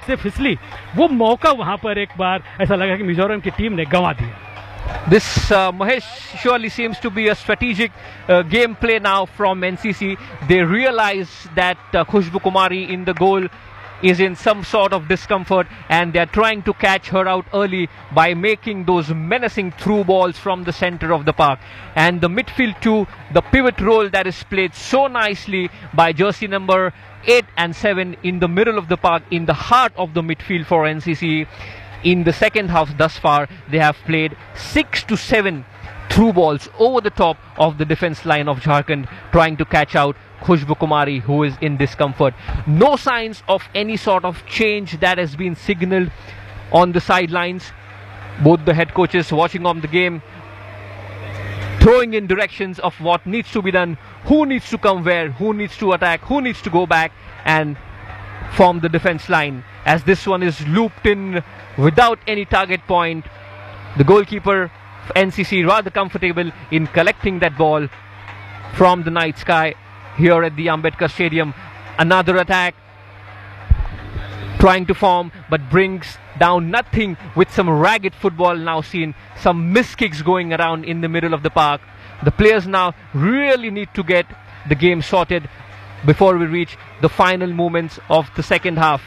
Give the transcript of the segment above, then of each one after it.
से फिसली, वो मौका वहां पर एक बार ऐसा लगा कि मिजोरम की टीम ने गंवा दिया. This Mahesh surely seems to be a strategic gameplay now from NCC. They realize that Khushbu Kumari in the goal is in some sort of discomfort, and they are trying to catch her out early by making those menacing through balls from the center of the park. And the midfield too, the pivot role that is played so nicely by jersey number 8 and 7 in the middle of the park, in the heart of the midfield for NCC. In the second half thus far, they have played 6 to 7 through balls over the top of the defense line of Jharkhand, trying to catch out Khushbu Kumari, who is in discomfort. No signs of any sort of change that has been signaled on the sidelines. Both the head coaches watching on the game, throwing in directions of what needs to be done, who needs to come where, who needs to attack, who needs to go back and form the defense line. As this one is looped in without any target point, the goalkeeper NCC rather comfortable in collecting that ball from the night sky here at the Ambedkar Stadium. Another attack trying to form, but brings down nothing with some ragged football now seen. Some miss kicks going around in the middle of the park. The players now really need to get the game sorted before we reach the final moments of the second half.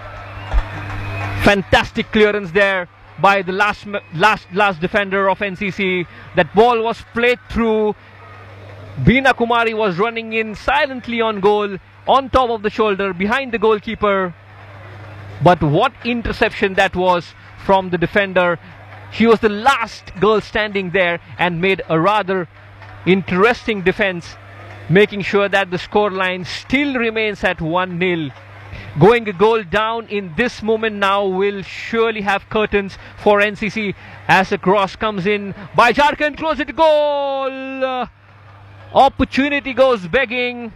Fantastic clearance there by the last defender of NCC. That ball was played through. Beena Kumari was running in silently on goal, on top of the shoulder, behind the goalkeeper. But what interception that was from the defender. She was the last girl standing there and made a rather interesting defense, making sure that the scoreline still remains at 1-0. Going a goal down in this moment now will surely have curtains for NCC as a cross comes in by Jharkhand, closer to goal. Opportunity goes begging.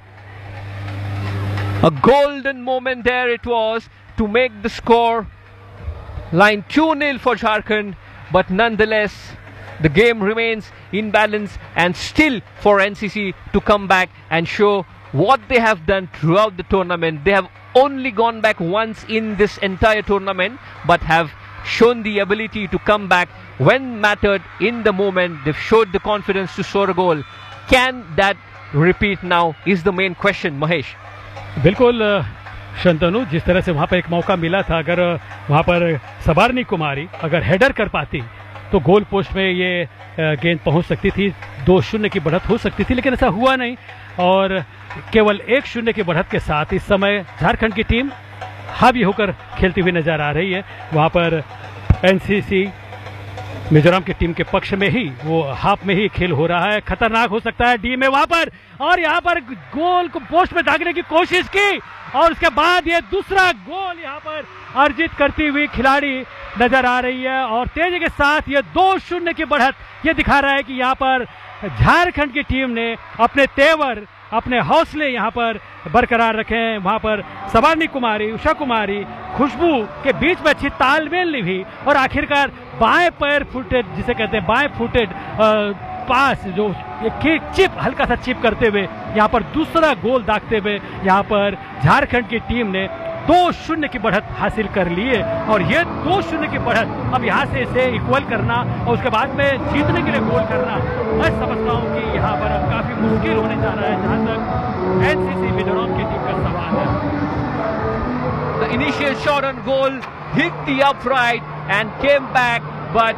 A golden moment there it was to make the score line 2-0 for Jharkhand, but nonetheless the game remains in balance, and still for NCC to come back and show what they have done throughout the tournament. They have only gone back once in this entire tournament, but have shown the ability to come back when mattered in the moment. They've showed the confidence to score a goal. Can that repeat now is the main question, Mahesh. बिल्कुल शंतनु, जिस तरह से वहाँ पर एक मौका मिला था, अगर वहाँ पर सबारनी कुमारी अगर हेडर कर पाती तो गोल पोस्ट में ये गेंद पहुँच सकती थी, 2-0 की बढ़त हो सकती थी, लेकिन ऐसा हुआ नहीं और केवल 1-0 की बढ़त के साथ इस समय झारखंड की टीम हावी होकर खेलती हुई नजर आ रही है. वहाँ पर एनसीसी मिजोरम की टीम के पक्ष में ही वो हाफ में ही खेल हो रहा है. खतरनाक हो सकता है डी में वहां पर, और यहां पर गोल को पोस्ट में दागने की कोशिश की और उसके बाद ये दूसरा गोल यहां पर अर्जित करती हुई खिलाड़ी नजर आ रही है. और तेजी के साथ ये 2-0 की बढ़त ये दिखा रहा है कि यहां पर झारखंड की टीम ने अपने तेवर, अपने हौसले यहां पर बरकरार रखे हैं. वहां पर सबारनी कुमारी, उषा कुमारी, खुशबू के बीच में अच्छी तालमेल निभी और आखिरकार बाएं पैर फुटेड, जिसे कहते हैं बाएं फुटेड पास, जो चिप हल्का सा चिप करते हुए यहां पर दूसरा गोल दागते हुए यहां पर झारखंड की टीम ने 2-0 की बढ़त हासिल कर ली है. और ये 2-0 की बढ़त अब यहाँ से इसे इक्वल करना और उसके बाद में जीतने के लिए गोल करना, मैं समझता हूँ कि यहाँ पर अब काफी मुश्किल होने जा रहा है जहाँ तक एनसीसी मिजोरम की टीम का सवाल है. The initial shot on goal hit the upright and came back, but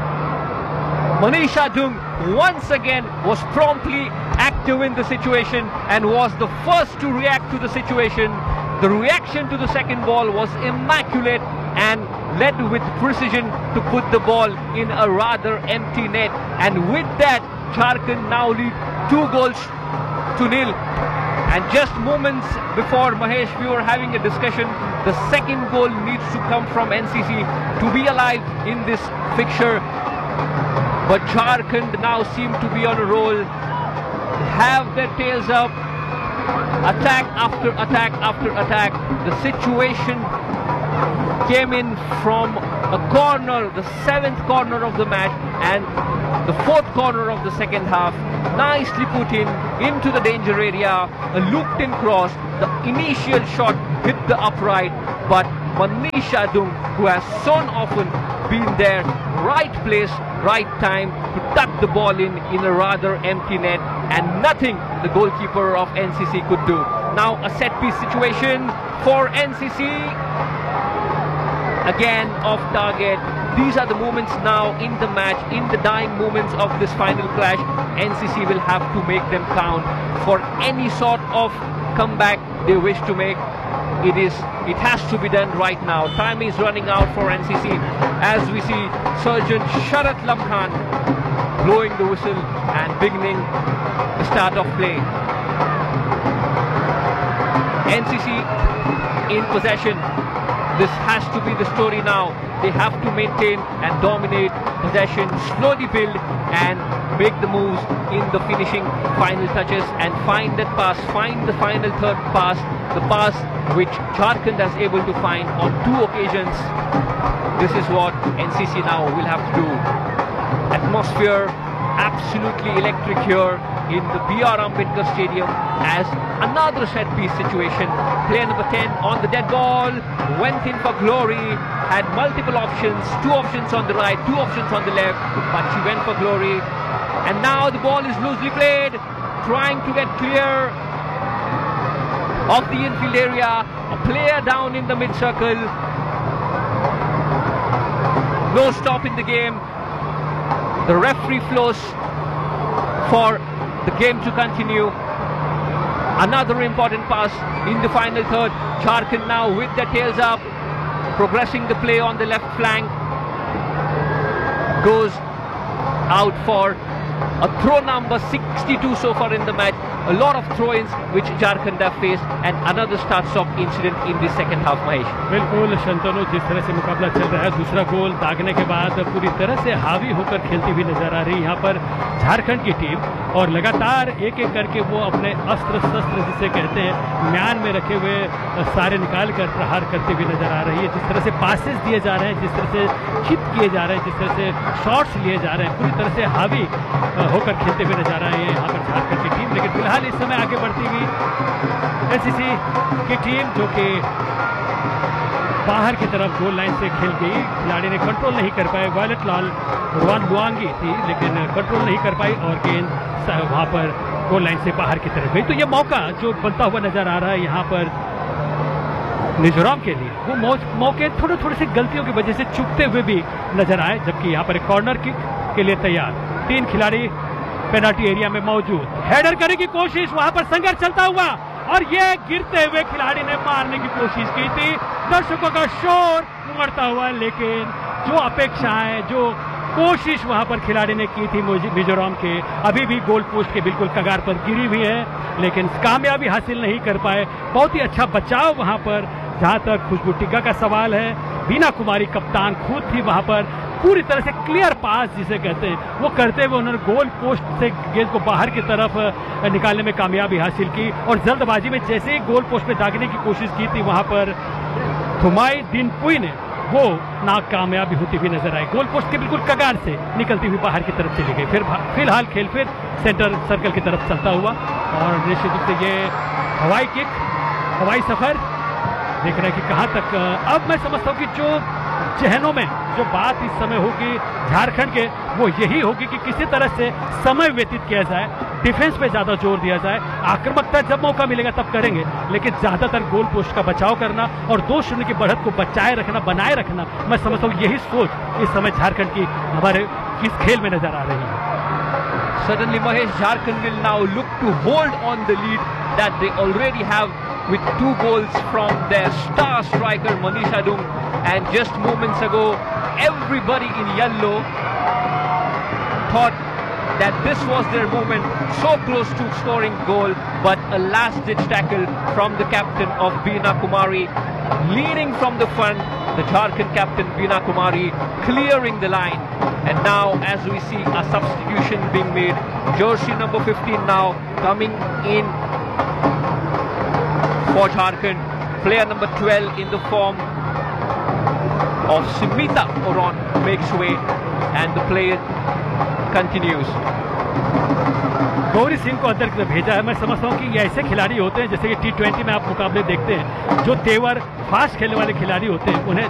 Manisha Dung once again was promptly active in the situation and was the first to react to the situation. The reaction to the second ball was immaculate and led with precision to put the ball in a rather empty net. And with that, Jharkhand now lead 2-0. And just moments before, Mahesh, we were having a discussion. The second goal needs to come from NCC to be alive in this fixture. But Jharkhand now seem to be on a roll, have their tails up, attack after attack after attack. The situation came in from a corner, the 7th corner of the match and the 4th corner of the second half. Nicely put in into the danger area, a looped in cross. The initial shot hit the upright, but Manisha Dung, who has so often been there, right place, right time to tuck the ball in a rather empty net, and nothing the goalkeeper of NCC could do. Now a set piece situation for NCC, again off target. These are the moments now in the match, in the dying moments of this final clash. NCC will have to make them count for any sort of comeback they wish to make. It has to be done right now. Time is running out for NCC as we see Sergeant Sharat Lamkhan blowing the whistle and beginning the start of play. NCC in possession. This has to be the story now. They have to maintain and dominate possession, slowly build and make the moves in the finishing final touches and find that pass, find the final third pass, the pass which Jharkhand is able to find on 2 occasions. This is what NCC now will have to do. Atmosphere absolutely electric here in the B.R. Ambedkar Stadium as another set piece situation. Player number 10 on the dead ball, went in for glory, had multiple options, 2 options on the right, 2 options on the left, but she went for glory. And now the ball is loosely played, trying to get clear of the infield area. A player down in the mid-circle. No stop in the game. The referee flows for the game to continue. Another important pass in the final third. Jharkhand now with their tails up, progressing the play on the left flank. Goes out for a throw number 62 so far in the match. A lot of throw-ins which Jharkhand have faced, and another start-stop incident in the second half. Mahesh, बिल्कुल शंतनु, जिस तरह से मुकाबला चल रहा है, दूसरा गोल दागने के बाद पूरी तरह से हावी होकर खेलती हुई नजर आ रही है यहाँ पर झारखंड की टीम, और लगातार एक एक करके वो अपने अस्त्र शस्त्र जिसे कहते हैं म्यान में रखे हुए सारे निकाल कर प्रहार करती हुई नजर आ रही है। जिस तरह से पासेस दिए जा रहे हैं, जिस तरह से चिप किए जा रहे हैं, जिस तरह से शॉट्स लिए जा रहे हैं, पूरी तरह से हावी होकर खेलते हुए नजर आ रही है यहाँ पर झारखंड की टीम। लेकिन फिलहाल इस समय आगे बढ़ती हुई एनसीसी की टीम, जो कि बाहर की तरफ गोल लाइन से खेल गई, खिलाड़ी ने कंट्रोल नहीं कर पाए। वायलेट लाल रुआन लुआंगी थी लेकिन कंट्रोल नहीं कर पाई और गेंद वहां पर गोल लाइन से बाहर की तरफ गई। तो ये मौका जो बनता हुआ नजर आ रहा है यहाँ पर मिजोरम के लिए, वो मौके थोड़े थोड़े से गलतियों की वजह से चूकते हुए भी नजर आए। जबकि यहाँ पर एक कॉर्नर किक के लिए तैयार 3 खिलाड़ी पेनल्टी एरिया में मौजूद। हेडर करने की कोशिश, वहां पर संघर्ष चलता हुआ, और ये गिरते हुए खिलाड़ी ने मारने की कोशिश की थी। दर्शकों का शोर उमड़ता हुआ, लेकिन जो अपेक्षाएं, जो कोशिश वहां पर खिलाड़ी ने की थी मिजोरम के, अभी भी गोल पोस्ट के बिल्कुल कगार पर गिरी हुई है, लेकिन कामयाबी हासिल नहीं कर पाए। बहुत ही अच्छा बचाव वहां पर। जहां तक खुशबू टिग्गा का सवाल है, बीना कुमारी कप्तान खुद थी वहां पर, पूरी तरह से क्लियर पास जिसे कहते हैं वो करते हुए उन्होंने गोल पोस्ट से गेंद को बाहर की तरफ निकालने में कामयाबी हासिल की। और जल्दबाजी में जैसे ही गोल पोस्ट में दागने की कोशिश की थी वहां पर थुमाई दिनपुई ने, वो नाकामयाबी होती हुई नजर आई। गोल पोस्ट के बिल्कुल कगार से निकलती हुई बाहर की तरफ चली गई। फिलहाल खेल फिर सेंटर सर्कल की तरफ चलता हुआ, और निश्चित रूप से ये हवाई किक, हवाई सफर देख रहे हैं कि कहां तक। अब मैं समझता हूं कि जो जहनों में जो बात इस समय होगी झारखंड के, वो यही होगी कि किसी तरह से समय व्यतीत किया जाए, डिफेंस पे ज्यादा जोर दिया जाए। आक्रामकता जब मौका मिलेगा तब करेंगे, लेकिन ज्यादातर गोल पोस्ट का बचाव करना और 2-0 की बढ़त को बचाए रखना, बनाए रखना, मैं समझता हूँ यही सोच इस समय झारखंड की हमारे इस खेल में नजर आ रही है। Suddenly Mahesh, Jharkhand will now look to hold on the lead that they already have with 2 goals from their star striker Manisha Dung. And just moments ago, everybody in yellow thought that this was their moment, so close to scoring goal, but a last-ditch tackle from the captain of Beena Kumari, leading from the front, the Jharkhand captain Beena Kumari clearing the line. And now, as we see a substitution being made, jersey number 15 now coming in for Jharkhand, player number 12 in the form of Smita Oron makes way, and the play continues. Gauri Singh को अंदर की तरफ भेजा है। मैं समझता हूं कि ये ऐसे खिलाड़ी होते हैं जैसे कि T20 में आप मुकाबले देखते हैं, जो तेवर फास्ट खेलने वाले खिलाड़ी होते हैं, उन्हें